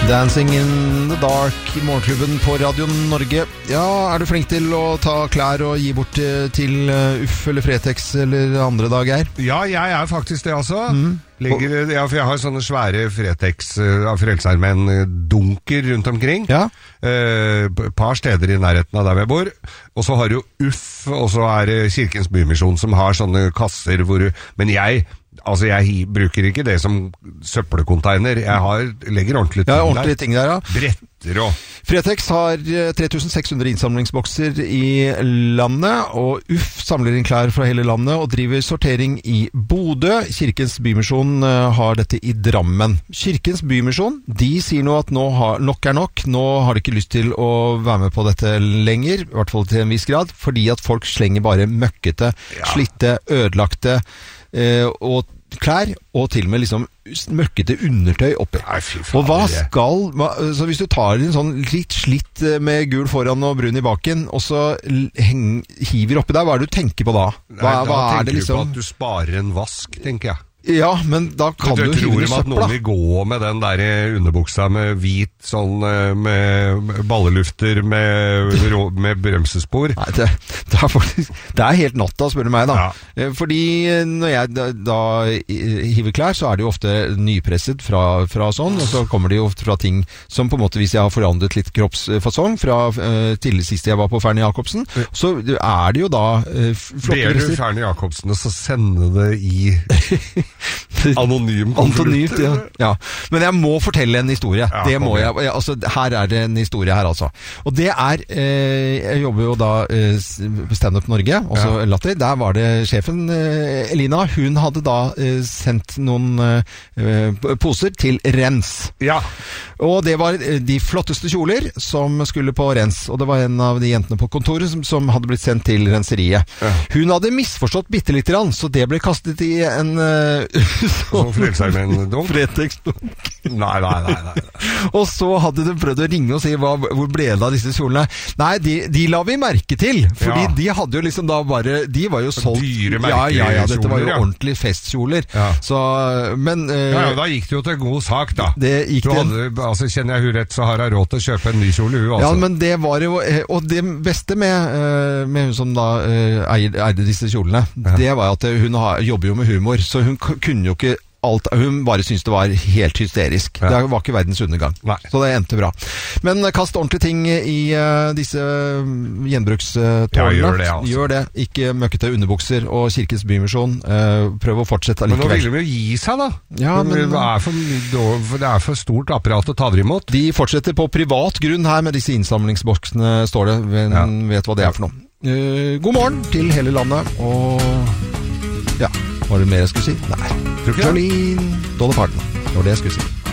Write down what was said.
Dancing in the Dark I morgenklubben på Radio Norge. Ja, du flink til å ta klær og gi bort til Uff eller Fretex eller andre dager? Ja, jeg faktisk det også. For jeg har sånne svære Fretex av Frelsesarmeen dunker rundt omkring. Ja. Par steder I nærheten av der jeg bor. Og så har du Uff, og så det Kirkens Bymisjon som har sånne kasser hvor men jeg bruker ikke det som søppelkonteiner. Jeg legger ordentlige ting der. Ja, ordentlige ting der, ja. Bretter og... Fretex har 3600 innsamlingsbokser I landet, og Uff samler inn klær fra hele landet og driver sortering I Bodø. Kirkens Bymisjon har dette I Drammen. Kirkens Bymisjon, de sier nå at nok nok. Nå har de ikke lyst til å være med på dette lenger, I hvert fall til en viss grad, fordi at folk slenger bare møkkete, slitte, ødelagte og klær, og til og med liksom møkkete undertøy oppi. Og så hvis du tar en sånn litt slitt med gul foran og brun I baken, og så hiver oppi der, hva det du tenker på da? Da tenker du på at du sparer en vask, tenker jeg. Ja, men da kan du hive tror I søpla. at noen vil gå med den der underbuksa med hvit, sånn med ballelufter, med bremsespor? Nei, det helt natta, spør du meg da. Ja. Fordi når jeg da hiver klær, så det jo ofte nypresset fra sånn, og så kommer det jo ofte fra ting som på en måte, hvis jeg har forandret litt kroppsfasong fra til sist jeg var på Fernie Jacobsen, så det jo da flotte dresser. Ber du Fernie Jacobsen og så sende det I... Anonymt, ja. Men jeg må fortelle en historie. Det må jeg. Altså, her det en historie her, altså. Og det jeg jobber jo da Stand Up Norge, også Latter. Der var det sjefen, Elina. Hun hadde da sendt noen poser til Rens. Ja. Og det var de flotteste kjoler som skulle på Rens. Og det var en av de jentene på kontoret som hadde blitt sendt til renseriet. Ja. Hun hadde misforstått bittelite grann, så det ble kastet I en Som Frelsesarmeen Fretex-dunk. Nei. Og så hadde de prøvd å ringe og si hvor ble det av disse kjolene. Nei, de la vi merke til, fordi de hadde jo liksom da bare, de var jo solgt. Dyre merkelige ja, dette var jo ordentlige festkjoler. Ja. Så, men... da gikk det jo til god sak da. Det gikk kjenner jeg hun rett, så har jeg råd til å kjøpe en ny kjole, hun altså. Ja, men det var jo, og det beste med hun som da eide disse kjolene, det var at hun jobber jo med humor, så hun kunne jo ikke alt, hun bare syntes det var helt hysterisk. Det var ikke verdens undergang. Nei. Så det endte bra. Men kast ordentlige ting I disse gjenbrukstårnene. Ja, gjør det. Ikke møkkete underbukser og Kirkens Bymisjon. Prøv å fortsette allikevel. Men nå vil de jo gi seg da. Ja, men det for stort apparat å ta dem imot. De fortsetter på privat grunn her med disse innsamlingsboksene, står det. Men vet hva det for noe. God morgen til hele landet, og ja, var det mer jeg skulle si? Nei. Jolene, Dolly Parton, det var det jeg skulle si.